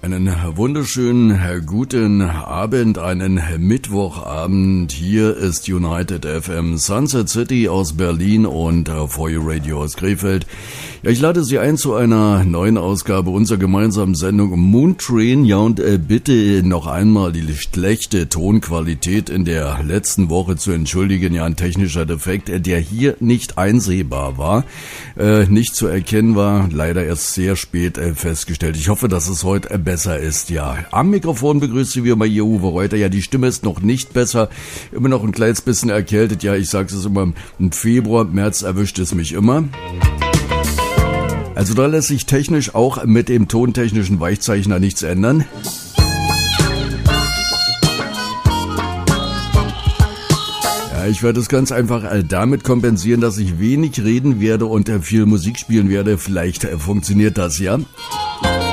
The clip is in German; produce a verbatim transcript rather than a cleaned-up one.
Einen wunderschönen guten Abend, einen Mittwochabend. Hier ist United F M Sunset City aus Berlin und For You Radio aus Krefeld. Ja, ich lade Sie ein zu einer neuen Ausgabe unserer gemeinsamen Sendung Moon Train. Ja, und äh, bitte noch einmal die schlechte Tonqualität in der letzten Woche zu entschuldigen. Ja, ein technischer Defekt, der hier nicht einsehbar war, äh, nicht zu erkennen war. Leider erst sehr spät äh, festgestellt. Ich hoffe, dass es heute äh, besser ist. Ja, am Mikrofon begrüße wir mal hier Uwe Reuter. Ja, die Stimme ist noch nicht besser. Immer noch ein kleines bisschen erkältet. Ja, ich sage es immer, im Februar, März erwischt es mich immer. Also da lässt sich technisch auch mit dem tontechnischen Weichzeichner nichts ändern. Ja, ich werde es ganz einfach damit kompensieren, dass ich wenig reden werde und viel Musik spielen werde. Vielleicht funktioniert das, ja.